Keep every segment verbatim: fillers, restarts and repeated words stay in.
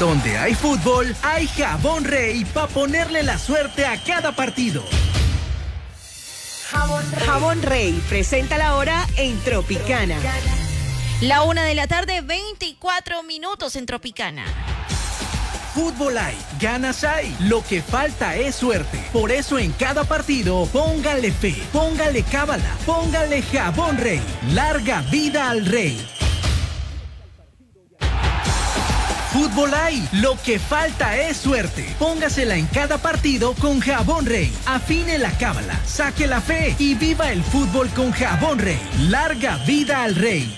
Donde hay fútbol, hay Jabón Rey para ponerle la suerte a cada partido. Jabón Rey. Jabón Rey presenta la hora en Tropicana. La una de la tarde, veinticuatro minutos en Tropicana. Fútbol hay, ganas hay, lo que falta es suerte. Por eso en cada partido, póngale fe, póngale cábala, póngale Jabón Rey. Larga vida al Rey. Fútbol hay, lo que falta es suerte. Póngasela en cada partido con Jabón Rey. Afine la cábala, saque la fe y viva el fútbol con Jabón Rey. Larga vida al Rey.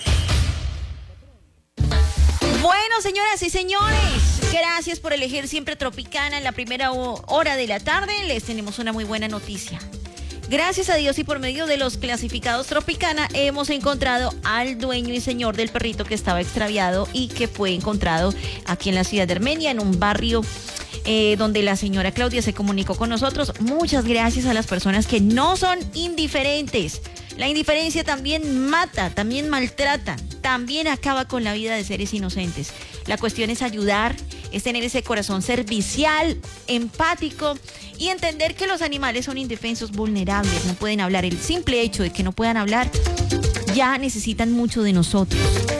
Bueno, señoras y señores, gracias por elegir siempre Tropicana en la primera hora de la tarde. Les tenemos una muy buena noticia. Gracias a Dios y por medio de los clasificados Tropicana hemos encontrado al dueño y señor del perrito que estaba extraviado y que fue encontrado aquí en la ciudad de Armenia, en un barrio eh, donde la señora Claudia se comunicó con nosotros. Muchas gracias a las personas que no son indiferentes. La indiferencia también mata, también maltrata, también acaba con la vida de seres inocentes. La cuestión es ayudar, es tener ese corazón servicial, empático y entender que los animales son indefensos, vulnerables, no pueden hablar. El simple hecho de que no puedan hablar ya necesitan mucho de nosotros.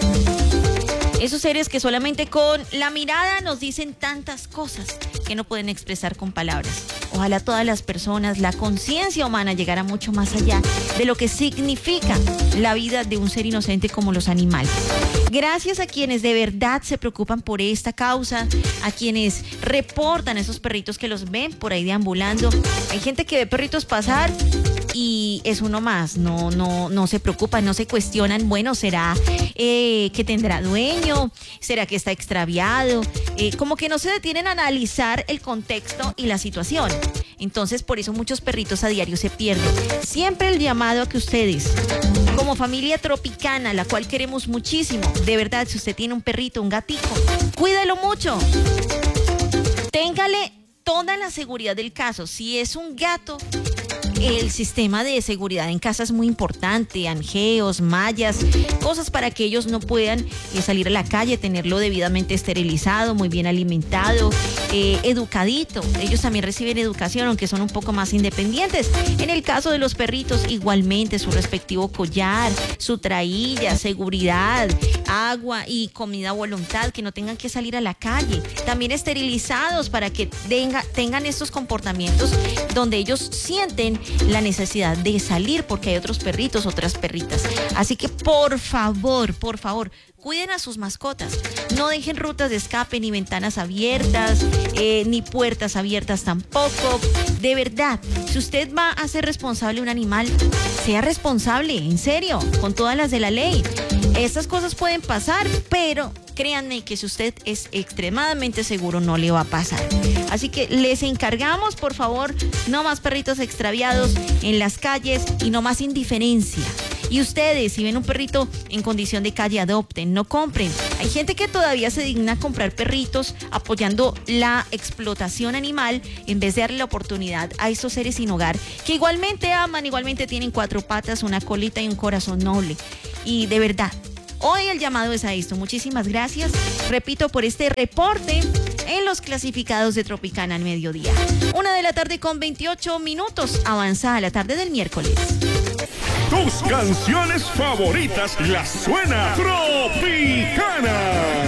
Esos seres que solamente con la mirada nos dicen tantas cosas que no pueden expresar con palabras. Ojalá todas las personas, la conciencia humana llegara mucho más allá de lo que significa la vida de un ser inocente como los animales. Gracias a quienes de verdad se preocupan por esta causa, a quienes reportan a esos perritos que los ven por ahí deambulando. Hay gente que ve perritos pasar y es uno más, no, no, no se preocupan, no se cuestionan, bueno, ¿será eh, que tendrá dueño? ¿Será que está extraviado? Eh, como que no se detienen a analizar el contexto y la situación. Entonces, por eso muchos perritos a diario se pierden. Siempre el llamado a que ustedes, como familia Tropicana, la cual queremos muchísimo, de verdad, si usted tiene un perrito, un gatico, cuídelo mucho. Téngale toda la seguridad del caso. Si es un gato, el sistema de seguridad en casa es muy importante, angeos, mallas, cosas para que ellos no puedan eh, salir a la calle, tenerlo debidamente esterilizado, muy bien alimentado, eh, educadito. Ellos también reciben educación, aunque son un poco más independientes. En el caso de los perritos, igualmente su respectivo collar, su trailla, seguridad, agua y comida a voluntad, que no tengan que salir a la calle. También esterilizados para que tenga, tengan estos comportamientos donde ellos sienten la necesidad de salir porque hay otros perritos, otras perritas. Así que por favor, por favor, cuiden a sus mascotas. No dejen rutas de escape, ni ventanas abiertas, eh, ni puertas abiertas tampoco. De verdad, si usted va a ser responsable de un animal, sea responsable, en serio, con todas las de la ley. Estas cosas pueden pasar, pero créanme que si usted es extremadamente seguro, no le va a pasar. Así que les encargamos, por favor, no más perritos extraviados en las calles y no más indiferencia. Y ustedes, si ven un perrito en condición de calle, adopten, no compren. Hay gente que todavía se digna a comprar perritos apoyando la explotación animal en vez de darle la oportunidad a esos seres sin hogar que igualmente aman, igualmente tienen cuatro patas, una colita y un corazón noble. Y de verdad, hoy el llamado es a esto. Muchísimas gracias, repito, por este reporte en los clasificados de Tropicana al mediodía. Una de la tarde con veintiocho minutos, avanzada la tarde del miércoles. Tus canciones favoritas las suena Tropicana.